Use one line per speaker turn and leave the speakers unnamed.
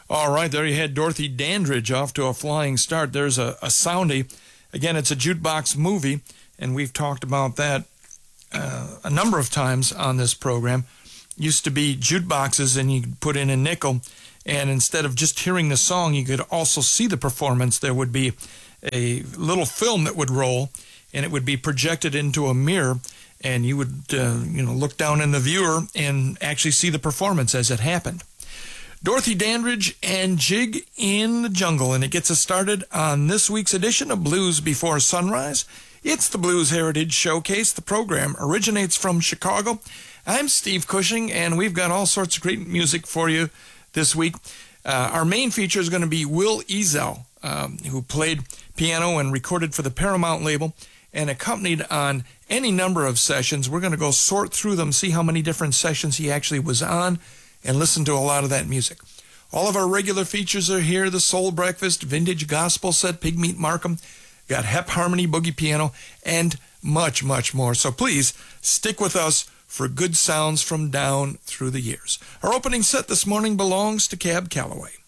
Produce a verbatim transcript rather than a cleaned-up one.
All right, there you had Dorothy Dandridge off to a flying start. There's a, a soundie. Again, it's a jukebox movie, and we've talked about that uh, a number of times on this program. Used to be jukeboxes, and you could put in a nickel, and instead of just hearing the song, you could also see the performance. There would be a little film that would roll, and it would be projected into a mirror, and you would uh, you know, look down in the viewer and actually see the performance as it happened. Dorothy Dandridge and Jig in the Jungle, and it gets us started on this week's edition of Blues Before Sunrise. It's the Blues Heritage Showcase. The program originates from Chicago. I'm Steve Cushing, and we've got all sorts of great music for you this week. Uh, our main feature is going to be Will Ezell, um, who played piano and recorded for the Paramount label and accompanied on any number of sessions. We're going to go sort through them, see how many different sessions he actually was on, and listen to a lot of that music. All of our regular features are here: the Soul Breakfast, Vintage Gospel Set, Pigmeat Markham, got Hep Harmony Boogie Piano, and much, much more. So please stick with us for good sounds from down through the years. Our opening set this morning belongs to Cab Calloway.